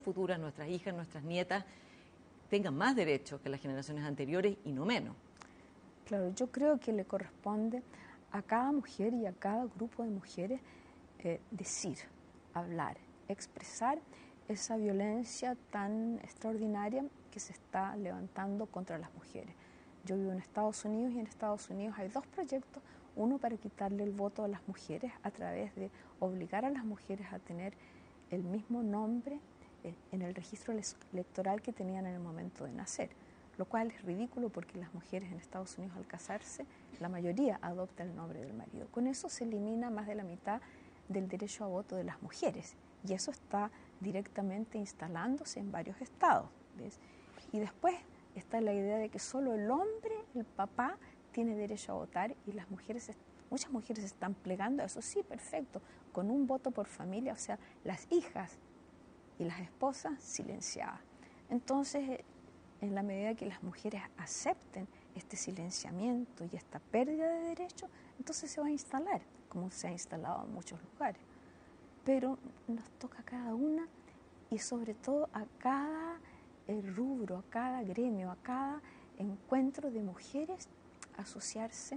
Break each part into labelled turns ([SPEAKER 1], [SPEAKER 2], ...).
[SPEAKER 1] futuras, nuestras hijas, nuestras nietas, tengan más derechos que las generaciones anteriores y no menos.
[SPEAKER 2] Claro, yo creo que le corresponde a cada mujer y a cada grupo de mujeres decir, hablar, expresar esa violencia tan extraordinaria que se está levantando contra las mujeres. Yo vivo en Estados Unidos y en Estados Unidos hay dos proyectos, uno para quitarle el voto a las mujeres a través de obligar a las mujeres a tener el mismo nombre en el registro electoral que tenían en el momento de nacer, lo cual es ridículo porque las mujeres en Estados Unidos al casarse, la mayoría adopta el nombre del marido. Con eso se elimina más de la mitad del derecho a voto de las mujeres y eso está directamente instalándose en varios estados, ¿ves? Y después está la idea de que solo el hombre, el papá, tiene derecho a votar y las mujeres, muchas mujeres se están plegando a eso, sí, perfecto, con un voto por familia, o sea, las hijas y las esposas silenciadas. Entonces, en la medida que las mujeres acepten este silenciamiento y esta pérdida de derechos, entonces se va a instalar, como se ha instalado en muchos lugares. Pero nos toca a cada una y sobre todo a cada rubro, a cada gremio, a cada encuentro de mujeres asociarse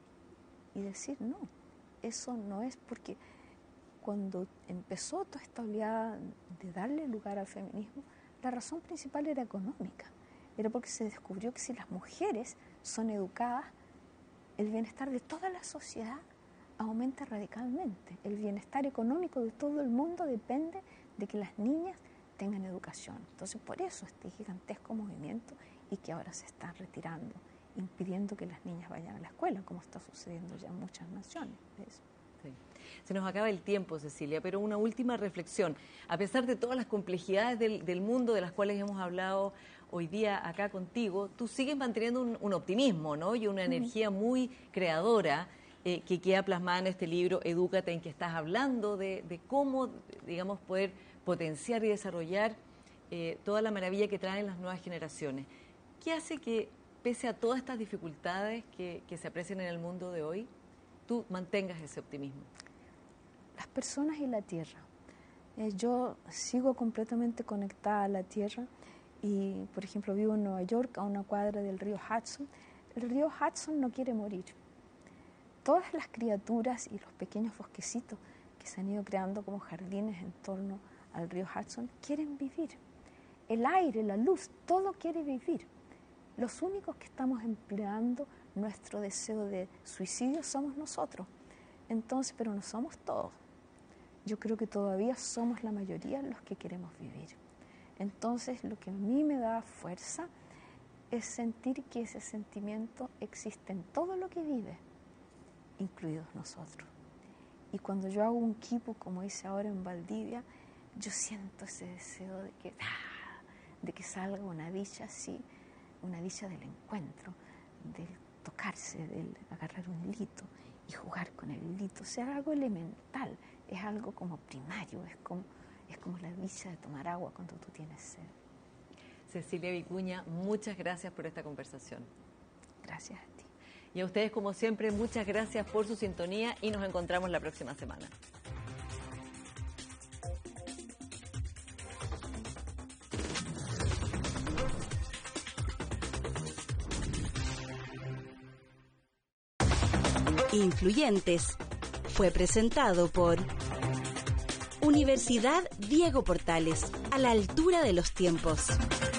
[SPEAKER 2] y decir no, eso no es, porque cuando empezó toda esta oleada de darle lugar al feminismo, la razón principal era económica, era porque se descubrió que si las mujeres son educadas, el bienestar de toda la sociedad aumenta radicalmente. El bienestar económico de todo el mundo depende de que las niñas tengan educación. Entonces, por eso este gigantesco movimiento y que ahora se está retirando, impidiendo que las niñas vayan a la escuela, como está sucediendo ya en muchas naciones. ¿Ves?
[SPEAKER 1] Sí. Se nos acaba el tiempo, Cecilia, pero una última reflexión. A pesar de todas las complejidades del mundo de las cuales hemos hablado hoy día acá contigo, tú sigues manteniendo un optimismo, ¿no? Y una energía muy creadora que queda plasmada en este libro, Edúcate, en que estás hablando de cómo, digamos, poder potenciar y desarrollar toda la maravilla que traen las nuevas generaciones. ¿Qué hace que, pese a todas estas dificultades que se aprecian en el mundo de hoy, tú mantengas ese optimismo?
[SPEAKER 2] Las personas y la tierra. Yo sigo completamente conectada a la tierra y, por ejemplo, vivo en Nueva York, a una cuadra del río Hudson. El río Hudson no quiere morir. Todas las criaturas y los pequeños bosquecitos que se han ido creando como jardines en torno al río Hudson quieren vivir. El aire, la luz, todo quiere vivir. Los únicos que estamos empleando nuestro deseo de suicidio somos nosotros. Entonces, pero no somos todos. Yo creo que todavía somos la mayoría los que queremos vivir. Entonces, lo que a mí me da fuerza es sentir que ese sentimiento existe en todo lo que vive, incluidos nosotros. Y cuando yo hago un quipu, como hice ahora en Valdivia, yo siento ese deseo de que salga una dicha así, una dicha del encuentro, del tocarse, del agarrar un hilito y jugar con el hilito. O sea, algo elemental, es algo como primario, es como la dicha de tomar agua cuando tú tienes sed.
[SPEAKER 1] Cecilia Vicuña, muchas gracias por esta conversación.
[SPEAKER 2] Gracias a ti.
[SPEAKER 1] Y a ustedes, como siempre, muchas gracias por su sintonía y nos encontramos la próxima semana.
[SPEAKER 3] Influyentes fue presentado por Universidad Diego Portales, a la altura de los tiempos.